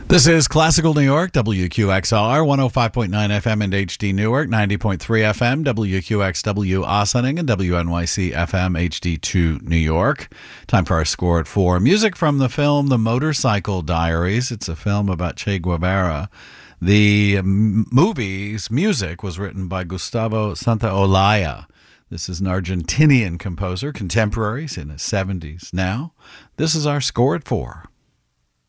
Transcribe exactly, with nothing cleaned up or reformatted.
This is Classical New York, W Q X R, one oh five point nine F M and H D Newark, ninety point three F M, W Q X W Ossining, and W N Y C F M H D two New York. Time for our score at four. Music from the film The Motorcycle Diaries. It's a film about Che Guevara. The movie's music was written by Gustavo Santaolalla. This is an Argentinian composer, contemporaries in his seventies now. This is our score at four.